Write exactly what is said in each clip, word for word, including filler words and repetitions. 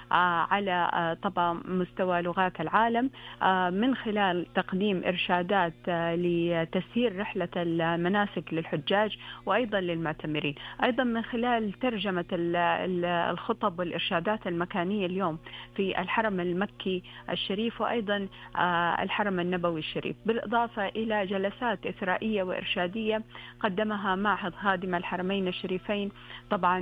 على طبعا مستوى لغات العالم من خلال تقديم إرشادات لتسهيل رحلة المناسك للحجاج وأيضا للمعتمرين، أيضا من خلال ترجمة الخطب والإرشادات المكانية اليوم في الحرم المكي الشريف وأيضا الحرم النبوي الشريف، بالإضافة إلى جلسات إثرائية وإرشادية قدمها معهد خادم الحرمين الشريفين طبعا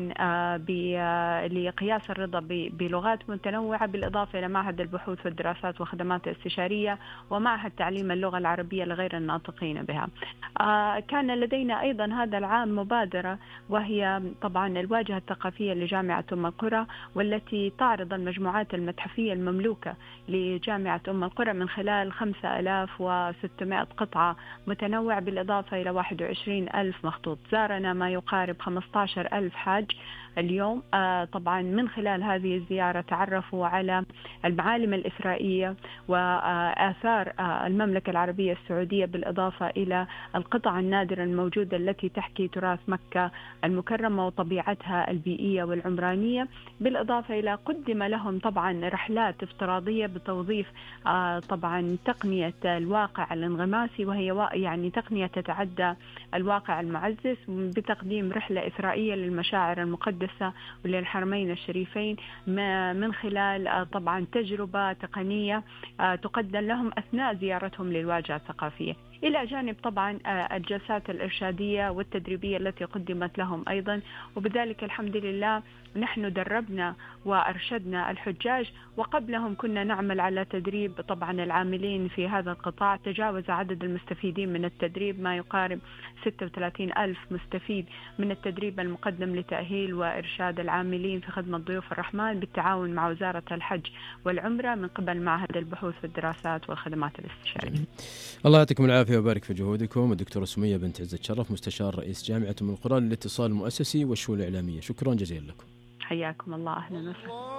لقياس الرضا بلغات متنوعة، بالإضافة إلى معهد البحوث والدراسات وخدمات الاستشارية ومعهد تعليم اللغة العربية لغير الناطقين بها. كان لدينا أيضا هذا العام مبادرة وهي طبعا الواجهة الثقافية لجامعة أم القرى، والتي تعرض المجموعات المتحفية المملوكة لجامعة أم القرى من خلال خمسة آلاف وستمائة قطعة متنوعة، بالإضافة إلى واحد وعشرين ألف مخطوط. زارنا ما يقارب خمسة عشر ألف حاج اليوم. طبعا من خلال هذه الزيارة تعرفوا على المعالم الإثرائية وآثار المملكة العربية السعودية، بالإضافة إلى القطع النادرة الموجودة التي تحكي تراث مكة المكرمة وطبيعتها البيئية والعمرانية، بالإضافة إلى قدم لهم طبعا رحلات افتراضية بتوظيف طبعا تقنية الواقع الانغماسي، وهي يعني تقنية تتعدى الواقع المعزز، بتقديم رحلة إثرائية للمشاعر المقدسة وللحرمين الشريفين من خلال طبعا تجربة تقنية تقدم لهم أثناء زيارتهم للواجهة الثقافية، إلى جانب طبعا الجلسات الإرشادية والتدريبية التي قدمت لهم أيضا. وبذلك الحمد لله نحن دربنا وأرشدنا الحجاج، وقبلهم كنا نعمل على تدريب طبعا العاملين في هذا القطاع. تجاوز عدد المستفيدين من التدريب ما يقارب ستة وثلاثين ألف مستفيد من التدريب المقدم لتأهيل وإرشاد العاملين في خدمة ضيوف الرحمن بالتعاون مع وزارة الحج والعمرة من قبل معهد البحوث والدراسات والخدمات الاستشارية. الله يعطيكم العافية ويبارك في جهودكم. الدكتورة سمية بنت عزة شرف، مستشار رئيس جامعة أم القرى للاتصال المؤسسي والشؤون الإعلامية، شكرا جزيلا لكم. حياكم الله، أهلا وسهلا.